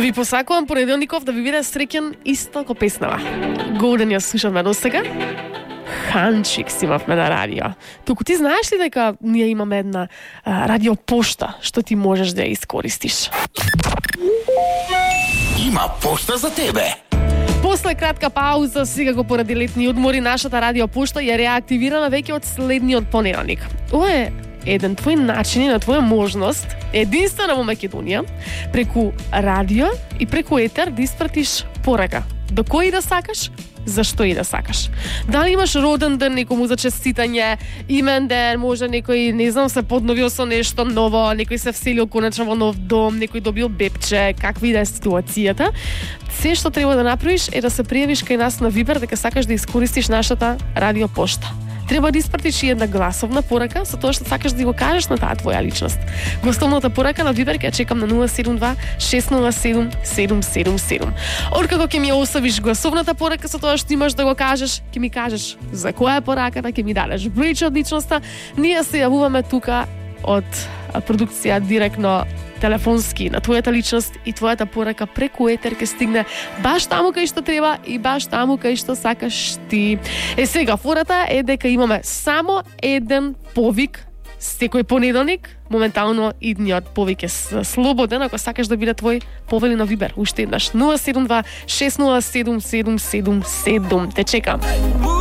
Ви посакувам понеделников да ви биде среќен исто ко песнава. Голден ја слушаме до сега. Ханчик си имавме на радио. Туку ти знаеш ли дека ние имаме една радиопошта што ти можеш да ја искористиш? Има пошта за тебе. После кратка пауза, сега поради летни одмори, нашата радиопошта ја реактивираме веќе од следниот понеделник. Ова е еден твој начин и на твоја можност, единствена во Македонија, преку радио и преку етер да испратиш порака. До кој да сакаш, зашто и да сакаш. Дали имаш роден ден, некому за честитање, имен ден, може некој, не знам, се подновил со нешто ново, некој се вселил конечно во нов дом, некој добил бебче, какви да е ситуацијата. Се што треба да направиш е да се пријавиш кај нас на Вибер дека сакаш да искористиш нашата радиопошта. Треба да испратиш и една гласовна порака со тоа што сакаш да го кажеш на таа твоја личност. Гласовната порака на Вибер ќе ја чекам на 072 607 777. Откако ќе ми ја оставиш гласовната порака со тоа што имаш да го кажеш, ќе ми кажеш за која е пораката, ќе ми дадеш бројче од личноста. Ние се јавуваме тука од продукција директно телефонски на твојата личност и твојата порака преку етер ќе стигне баш таму кај што треба и баш таму кај што сакаш ти. Сега фората е дека имаме само еден повик секој понеделник. Моментално идниот повик е слободен, ако сакаш да биде твој, повели на Вибер. Уште еднаш 072 607 777. Те чекам.